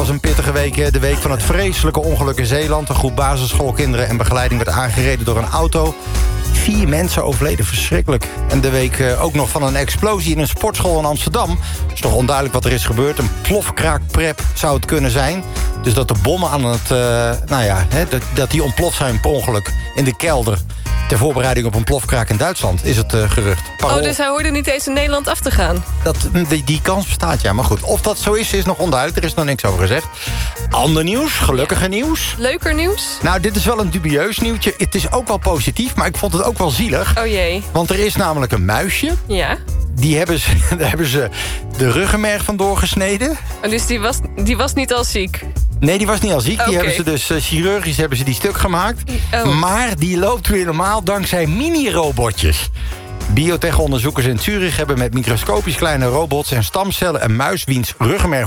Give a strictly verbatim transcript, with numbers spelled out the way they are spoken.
was een pittige week. De week van het vreselijke ongeluk in Zeeland. Een groep basisschoolkinderen en begeleiding werd aangereden door een auto. Vier mensen overleden, verschrikkelijk. En de week ook nog van een explosie in een sportschool in Amsterdam. Het is toch onduidelijk wat er is gebeurd. Een plofkraakprep zou het kunnen zijn. Dus dat de bommen aan het... Uh, nou ja, hè, dat, dat die ontploft zijn per ongeluk in de kelder. Ter voorbereiding op een plofkraak in Duitsland, is het uh, gerucht. Parool. Oh, dus hij hoorde niet eens in Nederland af te gaan? Dat, die, die kans bestaat, ja. Maar goed, of dat zo is, is nog onduidelijk. Er is nog niks over gezegd. Ander nieuws, gelukkige nieuws. Leuker nieuws? Nou, dit is wel een dubieus nieuwtje. Het is ook wel positief, maar ik vond het ook wel zielig. Oh jee. Want er is namelijk een muisje. Ja. Die hebben ze, daar hebben ze de ruggenmerg van doorgesneden. Oh, dus die was, die was niet al ziek? Nee, die was niet al ziek. Die Okay. hebben ze dus uh, chirurgisch hebben ze die stuk gemaakt. Oh. Maar die loopt weer normaal dankzij mini-robotjes. Biotech-onderzoekers in Zurich hebben met microscopisch kleine robots en stamcellen een muis wiens ruggenmerg